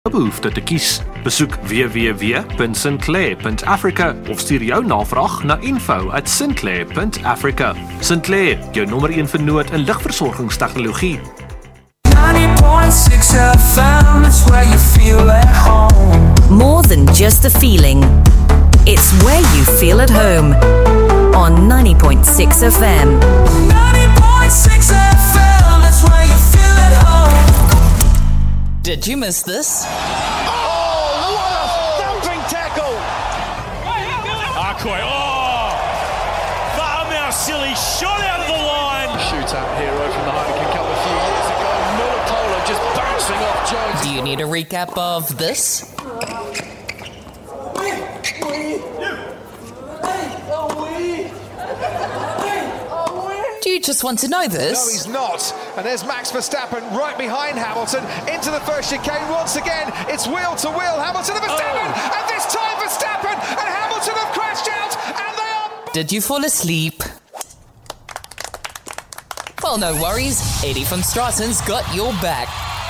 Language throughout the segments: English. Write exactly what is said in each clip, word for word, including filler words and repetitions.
behoefte te kies. Besoek w w w punt sinclair punt africa of stuur jou navraag na info at sinclair punt africa. Sinclair, jou nommer een vernoot in ligversorgingstegnologie. ninety point six F M, it's where you feel at home. More than just a feeling. It's where you feel at home. On ninety point six F M. ninety point six F M, it's where you feel at home. Did you miss this? Oh, what a thumping tackle! Arcoy, oh! Fa'amau silly shot out of the line. Shootout hero from the Heineken Cup a few years ago. Muller just bouncing off Jones. Do you need a recap of this? Do you just want to know this? No, he's not. And there's Max Verstappen right behind Hamilton into the first chicane. Once again, it's wheel to wheel. Hamilton and Verstappen. Oh. And this time Verstappen and Hamilton have crashed out. And they are... Did you fall asleep? Well, no worries. Eddie from Stratton's got your back.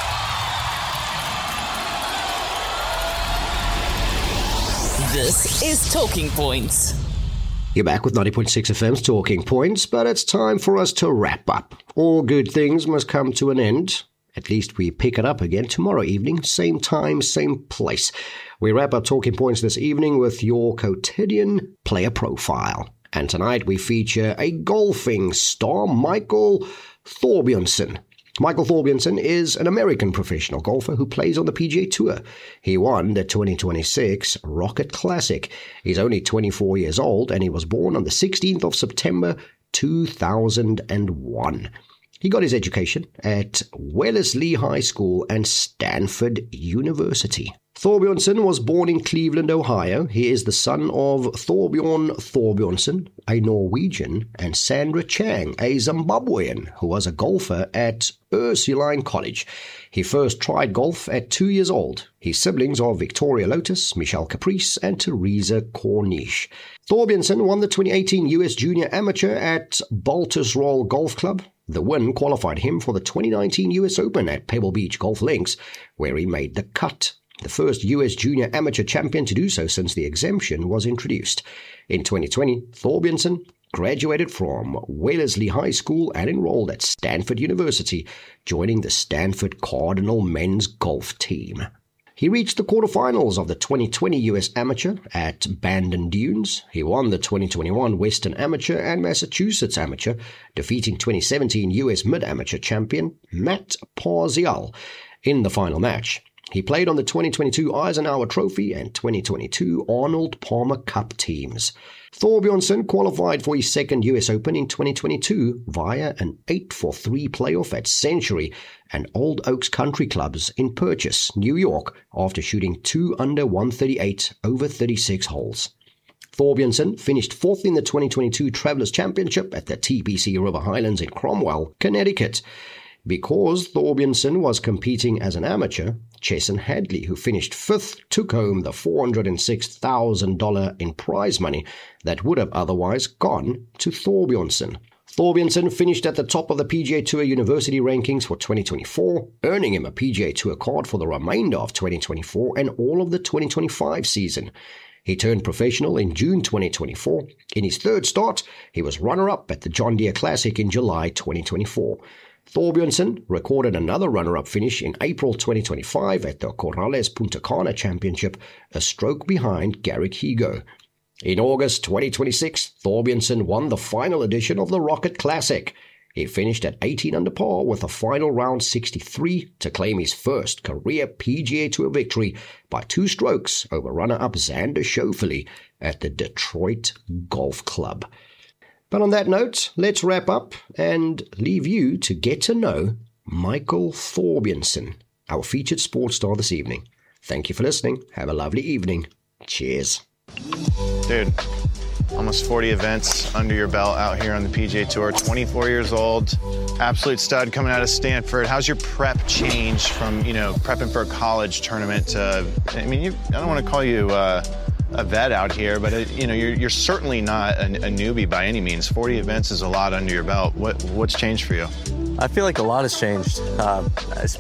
This is Talking Points. You're back with ninety point six F M's Talking Points, but it's time for us to wrap up. All good things must come to an end. At least we pick it up again tomorrow evening, same time, same place. We wrap up Talking Points this evening with your quotidian player profile. And tonight we feature a golfing star, Michael Thorbjornsen. Michael Thorbjornsen is an American professional golfer who plays on the P G A Tour. He won the twenty twenty-six Rocket Classic. He's only twenty-four years old and he was born on the sixteenth of September two thousand one. He got his education at Wellesley High School and Stanford University. Thorbjornsen was born in Cleveland, Ohio. He is the son of Thorbjorn Thorbjornsen, a Norwegian, and Sandra Chang, a Zimbabwean, who was a golfer at Ursuline College. He first tried golf at two years old. His siblings are Victoria Lotus, Michelle Caprice, and Teresa Corniche. Thorbjornsen won the twenty eighteen U S Junior Amateur at Baltusrol Golf Club. The win qualified him for the twenty nineteen U S Open at Pebble Beach Golf Links, where he made the cut. The first U S Junior Amateur champion to do so since the exemption was introduced. In twenty twenty, Thorbjornsen graduated from Wellesley High School and enrolled at Stanford University, joining the Stanford Cardinal men's golf team. He reached the quarterfinals of the twenty twenty U S Amateur at Bandon Dunes. He won the twenty twenty-one Western Amateur and Massachusetts Amateur, defeating twenty seventeen U S Mid-Amateur champion Matt Parzial in the final match. He played on the twenty twenty-two Eisenhower Trophy and twenty twenty-two Arnold Palmer Cup teams. Thorbjornsen qualified for his second U S Open in twenty twenty-two via an eight for three playoff at Century and Old Oaks Country Clubs in Purchase, New York, after shooting two under one thirty-eight over thirty-six holes. Thorbjornsen finished fourth in the twenty twenty-two Travelers Championship at the T P C River Highlands in Cromwell, Connecticut. Because Thorbjornsen was competing as an amateur, Chesson Hadley, who finished fifth, took home the four hundred six thousand dollars in prize money that would have otherwise gone to Thorbjornsen. Thorbjornsen finished at the top of the P G A Tour University rankings for twenty twenty-four, earning him a P G A Tour card for the remainder of twenty twenty-four and all of the twenty twenty-five season. He turned professional in June twenty twenty-four. In his third start, he was runner-up at the John Deere Classic in July twenty twenty-four. Thorbjornsen recorded another runner-up finish in April twenty twenty-five at the Corrales Punta Cana Championship, a stroke behind Garrick Higo. In August twenty twenty-six, Thorbjornsen won the final edition of the Rocket Classic. He finished at eighteen under par with a final round sixty-three to claim his first career P G A Tour victory by two strokes over runner-up Xander Schauffele at the Detroit Golf Club. But on that note, let's wrap up and leave you to get to know Michael Thorbjornsen, our featured sports star this evening. Thank you for listening. Have a lovely evening. Cheers. Dude, almost forty events under your belt out here on the P G A Tour, twenty-four years old, absolute stud coming out of Stanford. How's your prep changed from, you know, prepping for a college tournament to, I mean, you, I don't want to call you uh, a vet out here, but, it, you know, you're, you're certainly not a, a newbie by any means. forty events is a lot under your belt. What What's changed for you? I feel like a lot has changed. Uh,